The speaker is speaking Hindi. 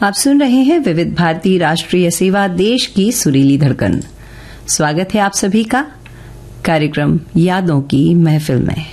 आप सुन रहे हैं विविध भारती राष्ट्रीय सेवा, देश की सुरीली धड़कन। स्वागत है आप सभी का कार्यक्रम यादों की महफिल में।